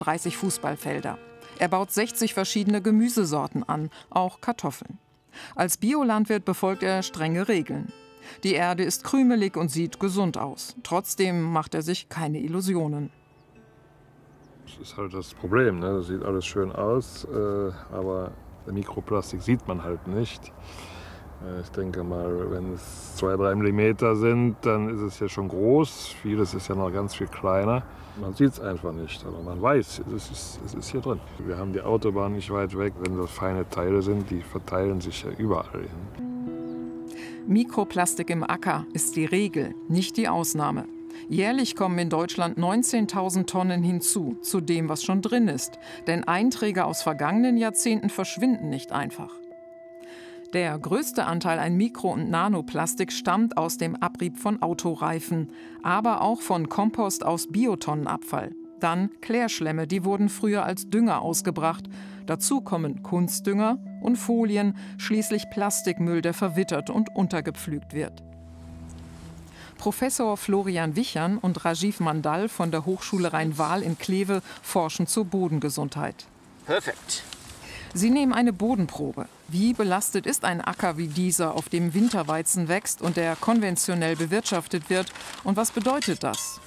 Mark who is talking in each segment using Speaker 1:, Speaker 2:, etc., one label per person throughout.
Speaker 1: 30 Fußballfelder. Er baut 60 verschiedene Gemüsesorten an, auch Kartoffeln. Als Biolandwirt befolgt er strenge Regeln. Die Erde ist krümelig und sieht gesund aus. Trotzdem macht er sich keine Illusionen.
Speaker 2: Das ist halt das Problem, ne? Das sieht alles schön aus, aber Mikroplastik sieht man halt nicht. Ich denke mal, wenn es 2-3 Millimeter sind, dann ist es ja schon groß. Vieles ist ja noch ganz viel kleiner. Man sieht es einfach nicht, aber man weiß, es ist hier drin. Wir haben die Autobahn nicht weit weg. Wenn das feine Teile sind, die verteilen sich ja überall hin.
Speaker 1: Mikroplastik im Acker ist die Regel, nicht die Ausnahme. Jährlich kommen in Deutschland 19.000 Tonnen hinzu, zu dem, was schon drin ist. Denn Einträge aus vergangenen Jahrzehnten verschwinden nicht einfach. Der größte Anteil an Mikro- und Nanoplastik stammt aus dem Abrieb von Autoreifen, aber auch von Kompost aus Biotonnenabfall. Dann Klärschlämme, die wurden früher als Dünger ausgebracht. Dazu kommen Kunstdünger und Folien, schließlich Plastikmüll, der verwittert und untergepflügt wird. Professor Florian Wichern und Rajiv Mandal von der Hochschule Rhein-Waal in Kleve forschen zur Bodengesundheit.
Speaker 3: Perfekt.
Speaker 1: Sie nehmen eine Bodenprobe. Wie belastet ist ein Acker wie dieser, auf dem Winterweizen wächst und der konventionell bewirtschaftet wird? Und was bedeutet das?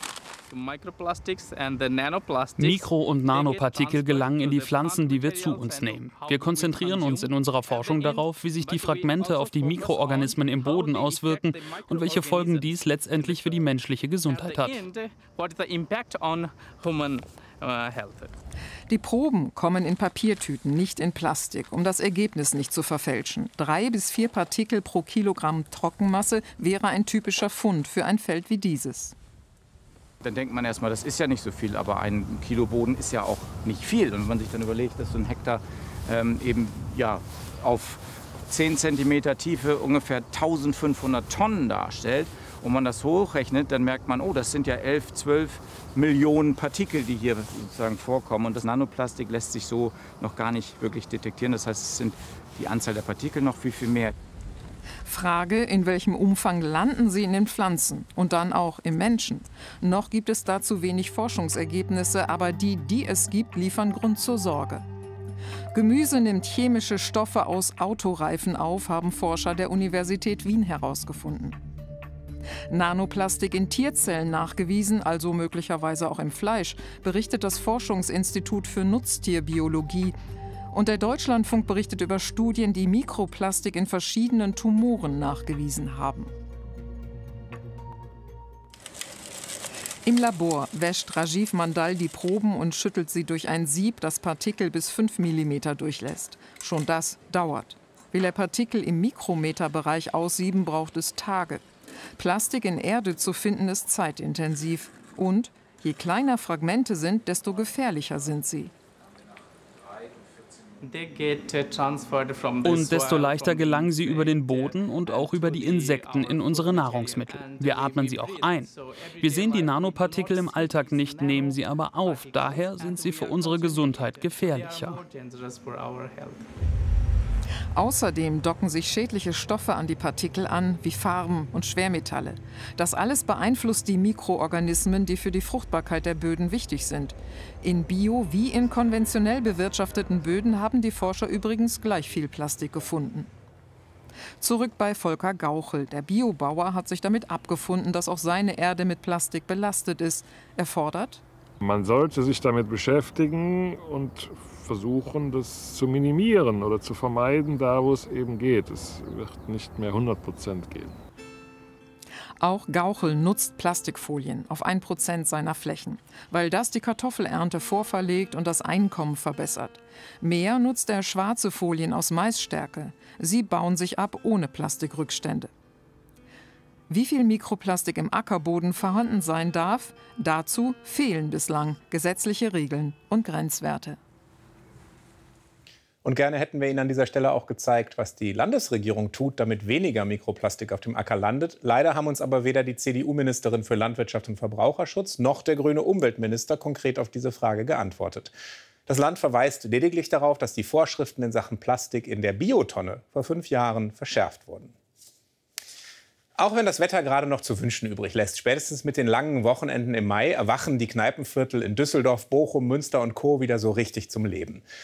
Speaker 4: Mikro- und Nanopartikel gelangen in die Pflanzen, die wir zu uns nehmen. Wir konzentrieren uns in unserer Forschung darauf, wie sich die Fragmente auf die Mikroorganismen im Boden auswirken und welche Folgen dies letztendlich für die menschliche Gesundheit hat.
Speaker 1: Die Proben kommen in Papiertüten, nicht in Plastik, um das Ergebnis nicht zu verfälschen. 3 bis 4 Partikel pro Kilogramm Trockenmasse wäre ein typischer Fund für ein Feld wie dieses.
Speaker 3: Dann denkt man erstmal, das ist ja nicht so viel, aber ein Kilo Boden ist ja auch nicht viel. Und wenn man sich dann überlegt, dass so ein Hektar eben ja, auf 10 cm Tiefe ungefähr 1500 Tonnen darstellt und man das hochrechnet, dann merkt man, oh, das sind ja 11, 12 Millionen Partikel, die hier sozusagen vorkommen. Und das Nanoplastik lässt sich so noch gar nicht wirklich detektieren. Das heißt, es sind die Anzahl der Partikel noch viel, viel mehr.
Speaker 1: Frage, in welchem Umfang landen sie in den Pflanzen und dann auch im Menschen? Noch gibt es dazu wenig Forschungsergebnisse, aber die, die es gibt, liefern Grund zur Sorge. Gemüse nimmt chemische Stoffe aus Autoreifen auf, haben Forscher der Universität Wien herausgefunden. Nanoplastik in Tierzellen nachgewiesen, also möglicherweise auch im Fleisch, berichtet das Forschungsinstitut für Nutztierbiologie. Und der Deutschlandfunk berichtet über Studien, die Mikroplastik in verschiedenen Tumoren nachgewiesen haben. Im Labor wäscht Rajiv Mandal die Proben und schüttelt sie durch ein Sieb, das Partikel bis 5 mm durchlässt. Schon das dauert. Will er Partikel im Mikrometerbereich aussieben, braucht es Tage. Plastik in Erde zu finden, ist zeitintensiv. Und je kleiner Fragmente sind, desto gefährlicher sind sie.
Speaker 4: Und desto leichter gelangen sie über den Boden und auch über die Insekten in unsere Nahrungsmittel. Wir atmen sie auch ein. Wir sehen die Nanopartikel im Alltag nicht, nehmen sie aber auf. Daher sind sie für unsere Gesundheit gefährlicher.
Speaker 1: Außerdem docken sich schädliche Stoffe an die Partikel an, wie Farben und Schwermetalle. Das alles beeinflusst die Mikroorganismen, die für die Fruchtbarkeit der Böden wichtig sind. In bio- wie in konventionell bewirtschafteten Böden haben die Forscher übrigens gleich viel Plastik gefunden. Zurück bei Volker Gauchel. Der Biobauer hat sich damit abgefunden, dass auch seine Erde mit Plastik belastet ist. Er fordert:
Speaker 2: Man sollte sich damit beschäftigen und versuchen, das zu minimieren oder zu vermeiden, da wo es eben geht. Es wird nicht mehr 100% gehen.
Speaker 1: Auch Gauchel nutzt Plastikfolien auf 1% seiner Flächen, weil das die Kartoffelernte vorverlegt und das Einkommen verbessert. Mehr nutzt er schwarze Folien aus Maisstärke. Sie bauen sich ab ohne Plastikrückstände. Wie viel Mikroplastik im Ackerboden vorhanden sein darf, dazu fehlen bislang gesetzliche Regeln und Grenzwerte.
Speaker 5: Und gerne hätten wir Ihnen an dieser Stelle auch gezeigt, was die Landesregierung tut, damit weniger Mikroplastik auf dem Acker landet. Leider haben uns aber weder die CDU-Ministerin für Landwirtschaft und Verbraucherschutz noch der grüne Umweltminister konkret auf diese Frage geantwortet. Das Land verweist lediglich darauf, dass die Vorschriften in Sachen Plastik in der Biotonne vor 5 Jahren verschärft wurden. Auch wenn das Wetter gerade noch zu wünschen übrig lässt, spätestens mit den langen Wochenenden im Mai erwachen die Kneipenviertel in Düsseldorf, Bochum, Münster und Co. wieder so richtig zum Leben.